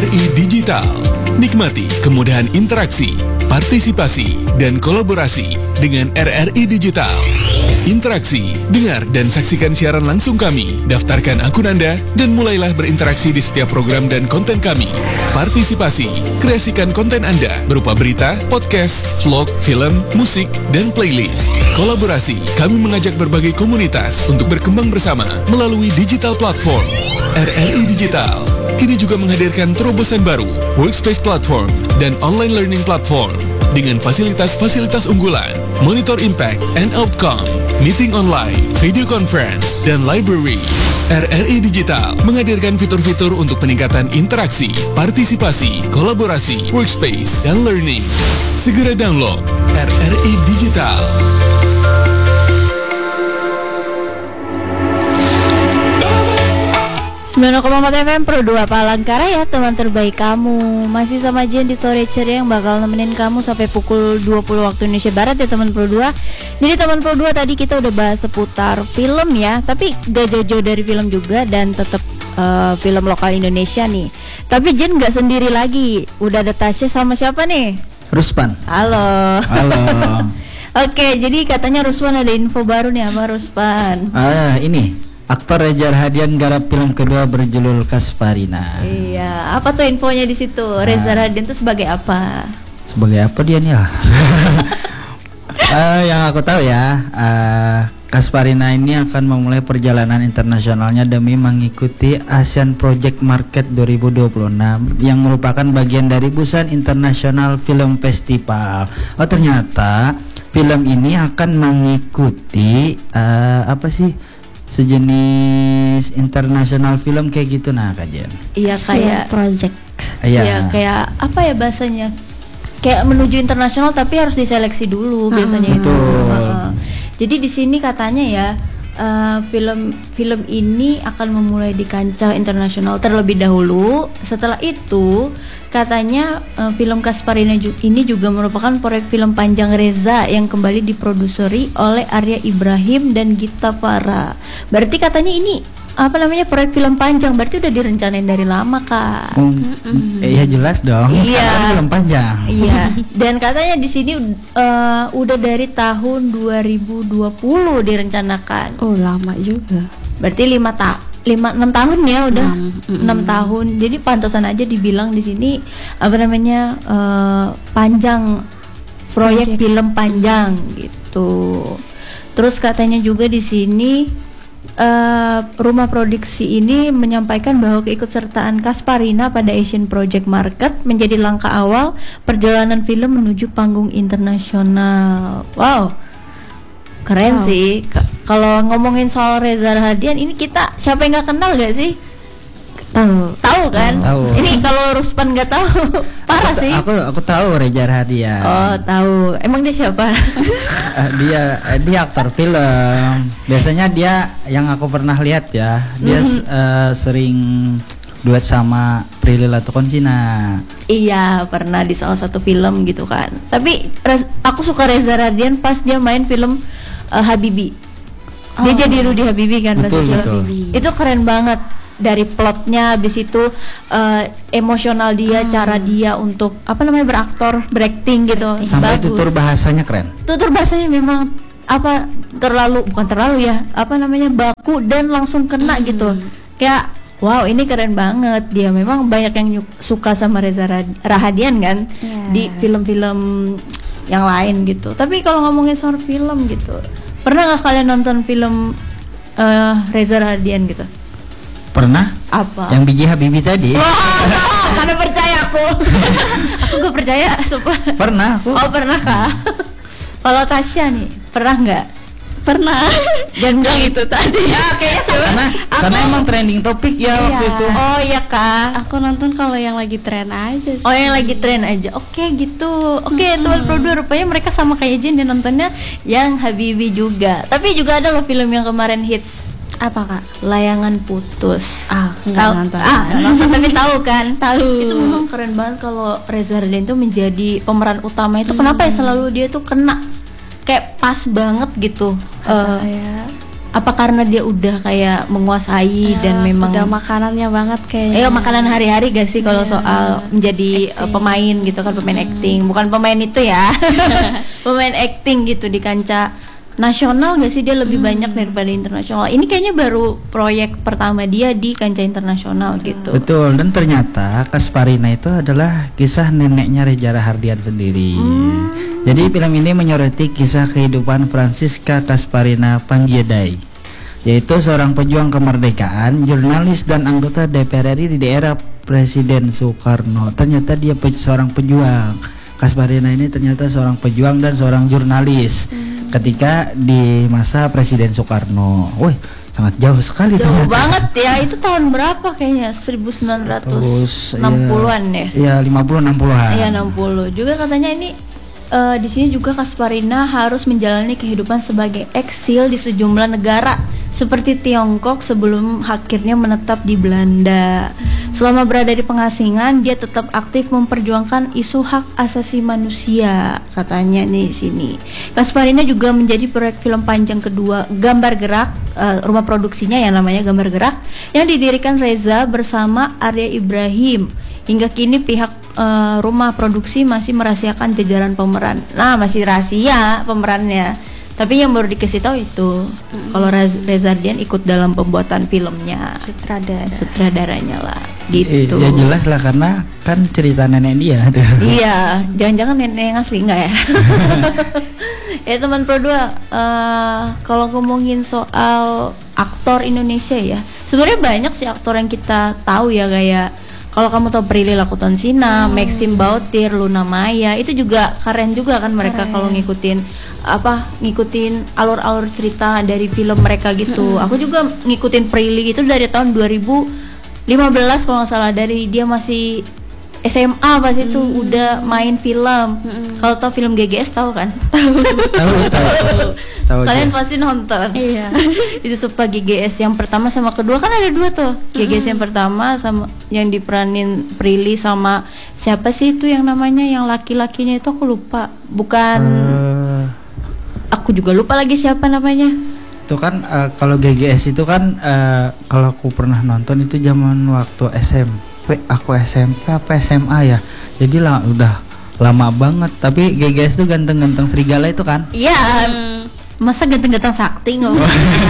RRI Digital. Nikmati kemudahan interaksi, partisipasi, dan kolaborasi dengan RRI Digital. Interaksi, dengar dan saksikan siaran langsung kami, daftarkan akun Anda, dan mulailah berinteraksi di setiap program dan konten kami. Partisipasi, kreasikan konten Anda berupa berita, podcast, vlog, film, musik, dan playlist. Kolaborasi, kami mengajak berbagai komunitas untuk berkembang bersama melalui digital platform. RRI Digital kini juga menghadirkan terobosan baru, workspace platform, dan online learning platform dengan fasilitas-fasilitas unggulan, monitor impact and outcome, meeting online, video conference, dan library. RRI Digital menghadirkan fitur-fitur untuk peningkatan interaksi, partisipasi, kolaborasi, workspace, dan learning. Segera download RRI Digital. 90,4 FM Pro 2 Palangkaraya, teman terbaik kamu. Masih sama Jen di sore ceria yang bakal nemenin kamu sampai pukul 20 waktu Indonesia Barat ya teman Pro 2. Jadi teman Pro 2 tadi kita udah bahas seputar film ya, tapi gak jauh-jauh dari film juga dan tetap film lokal Indonesia nih. Tapi Jen gak sendiri lagi, udah ada Tasya sama siapa nih? Ruspan. Halo. Halo. Oke, jadi katanya Ruspan ada info baru nih sama Ruspan. Ini aktor Reza Rahadian garap film kedua berjudul Kasparina. Iya, apa tuh infonya di situ? Reza Rahadian itu sebagai apa? Sebagai apa dia nih lah? Yang aku tahu ya, Kasparina ini akan memulai perjalanan internasionalnya demi mengikuti Asian Project Market 2026 yang merupakan bagian dari Busan International Film Festival. Oh ternyata film ini akan mengikuti apa sih? Sejenis international film kayak gitu nah kajian. Iya kayak project. Iya kayak apa ya bahasanya? Kayak menuju internasional tapi harus diseleksi dulu biasanya itu. Jadi di sini katanya ya film ini akan memulai di kancah internasional terlebih dahulu. Setelah itu katanya film Kasparina ini juga merupakan proyek film panjang Reza yang kembali diproduseri oleh Arya Ibrahim dan Gita Farah. Berarti katanya ini proyek film panjang, berarti udah direncanain dari lama Kak. Iya jelas dong. Iya. Film panjang. Iya. Dan katanya di sini udah dari tahun 2020 direncanakan. Oh lama juga. Berarti 6 tahun ya udah 6 tahun. Jadi pantasan aja dibilang di sini panjang proyek film panjang gitu. Terus katanya juga di sini rumah produksi ini menyampaikan bahwa keikutsertaan Kasparina pada Asian Project Market menjadi langkah awal perjalanan film menuju panggung internasional. Wow. Keren sih. Kalau ngomongin soal Reza Rahadian ini kita siapa yang nggak kenal gak sih? Tahu kan? Tahu. Ini kalau Ruspan nggak tahu parah sih. Aku tahu Reza Rahadian. Oh tahu. Emang dia siapa? dia aktor film. Biasanya dia yang aku pernah lihat ya. Dia sering duet sama Prilly Latuconsina. Iya pernah di salah satu film gitu kan. Tapi aku suka Reza Rahadian pas dia main film Habibie. Dia jadi Rudy Habibie kan. Betul. Itu keren banget. Dari plotnya, habis itu emosional dia, cara dia untuk beraktor, berakting gitu. Sampai bagus. tutur bahasanya keren. Tutur bahasanya memang bukan terlalu ya, baku dan langsung kena gitu. Kayak wow ini keren banget. Dia memang banyak yang suka sama Reza Rahadian kan di film-film yang lain gitu. Tapi kalau ngomongin soal film gitu, pernah nggak kalian nonton film Reza Rahadian gitu? Pernah? Apa? Yang biji Habibie tadi. Wah, mana percaya aku. Aku gak percaya, sumpah. Pernah aku. Oh, pernah Kak. Kalau Tasya nih, pernah nggak? Pernah. Jangan bilang itu tadi. Ya, kayaknya karena emang trending topik ya waktu itu. Oh iya Kak. Aku nonton kalau yang lagi tren aja sih. Oh yang lagi tren aja. Oke gitu. Oke teman produser rupanya mereka sama kayak Jen dan nontonnya yang Habibie juga. Tapi juga ada loh film yang kemarin hits. Apa Kak? Layangan Putus. Enggak nonton. Nonton tapi tahu kan? Tahu. Itu memang keren banget kalau Reza Rahadian itu menjadi pemeran utama itu. Kenapa ya selalu dia tuh kena kayak pas banget gitu. apa karena dia udah kayak menguasai dan memang udah makanannya banget kayaknya. makanan hari-hari gak sih kalau soal menjadi pemain gitu kan, pemain acting, bukan pemain itu ya. Pemain acting gitu di kancah nasional gak sih dia lebih banyak daripada internasional. Ini kayaknya baru proyek pertama dia di kancah internasional gitu. Betul, dan ternyata Kasparina itu adalah kisah neneknya Reza Rahardian sendiri. Jadi film ini menyoroti kisah kehidupan Francisca Kasparina Pangjaidan, yaitu seorang pejuang kemerdekaan, jurnalis dan anggota DPR RI di era Presiden Soekarno. Ternyata dia seorang pejuang. Kasparina ini ternyata seorang pejuang dan seorang jurnalis ketika di masa Presiden Soekarno. Wih, sangat jauh sekali. Jauh banget ya. Itu tahun berapa kayaknya? 1960-an ya? Iya, 50-60-an. Iya, 60. Juga katanya ini di sini juga Kasparina harus menjalani kehidupan sebagai eksil di sejumlah negara seperti Tiongkok sebelum akhirnya menetap di Belanda. Selama berada di pengasingan, dia tetap aktif memperjuangkan isu hak asasi manusia, katanya nih sini. Kasparina juga menjadi proyek film panjang kedua Gambar Gerak, rumah produksinya yang namanya Gambar Gerak, yang didirikan Reza bersama Arya Ibrahim. Hingga kini pihak rumah produksi masih merahasiakan jajaran pemeran. Nah, masih rahasia pemerannya. Tapi yang baru dikasih tahu itu kalau Reza Rahardian ikut dalam pembuatan filmnya, sutradaranya lah. Gitu. Ya jelas lah karena kan cerita nenek dia. Iya, jangan-jangan nenek yang asli enggak ya? Ya teman Pro 2, kalau ngomongin soal aktor Indonesia ya, sebenarnya banyak sih aktor yang kita tahu ya, kayak kalau kamu tahu Prilly Lakuton-Sina, Maxim Bautir, Luna Maya, itu juga keren juga kan mereka kalau ngikutin alur-alur cerita dari film mereka gitu. Aku juga ngikutin Prilly itu dari tahun 2015 kalau nggak salah, dari dia masih SMA pas itu udah main film. Kalau tahu film GGS tahu kan? Tahu. Kalian pasti nonton. Iya. Itu Supa GGS yang pertama sama kedua kan ada dua tuh. GGS yang pertama sama yang diperanin Prilly sama siapa sih itu yang namanya yang laki-lakinya itu aku lupa. Bukan. Aku juga lupa lagi siapa namanya. Itu kan kalau GGS itu kan kalau aku pernah nonton itu zaman waktu aku SMP apa SMA ya. Jadi udah lama banget. Tapi GGS itu ganteng-ganteng serigala itu kan? Iya. Masa ganteng-ganteng sakti ngomong.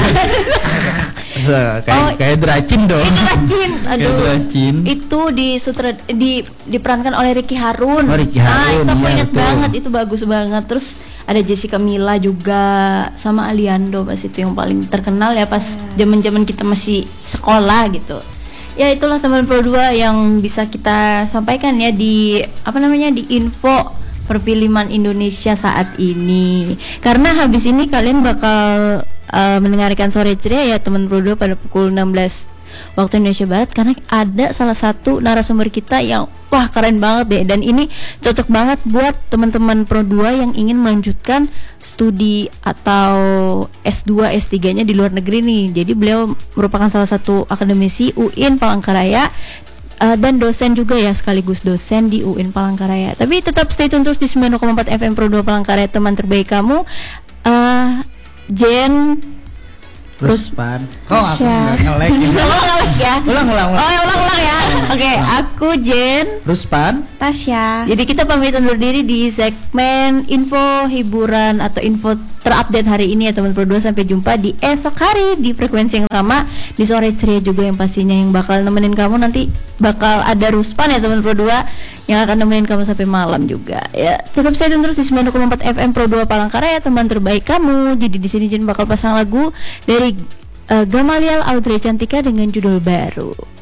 Kayak Dracin dong. Itu Dracin. Aduh. Dracin. Itu diperankan oleh Ricky Harun. Ricky Harun. Itu aku ingat banget, itu bagus banget. Terus ada Jessica Mila juga sama Aliando pas itu yang paling terkenal ya pas zaman-zaman kita masih sekolah gitu. Ya itulah teman Pro 2 yang bisa kita sampaikan ya di di info perfilman Indonesia saat ini. Karena habis ini kalian bakal mendengarkan Sore Ceria ya teman Pro 2 pada pukul 16 waktu Indonesia Barat, karena ada salah satu narasumber kita yang wah keren banget deh, dan ini cocok banget buat teman-teman Pro 2 yang ingin melanjutkan studi atau S2, S3-nya di luar negeri nih. Jadi beliau merupakan salah satu akademisi UIN Palangkaraya dan dosen juga ya, sekaligus dosen di UIN Palangkaraya. Tapi tetap stay tune terus di 90,4 FM Pro 2 Palangkaraya, teman terbaik kamu. Jen Ruspan. Kok aku ngelek ya? Ulang ya. Oke, aku Jen, Ruspan, Tasya. Jadi kita pamit undur diri di segmen info hiburan atau info terupdate hari ini ya teman Pro 2. Sampai jumpa di esok hari di frekuensi yang sama di Sore Ceria juga, yang pastinya yang bakal nemenin kamu nanti bakal ada Ruspan ya teman Pro 2 yang akan nemenin kamu sampai malam juga. Ya, tetap stay tune terus di 90,4 FM Pro 2 Palangkaraya, teman terbaik kamu. Jadi di sini Jen bakal pasang lagu dari Gamaliel Audrey Cantika dengan judul Baru.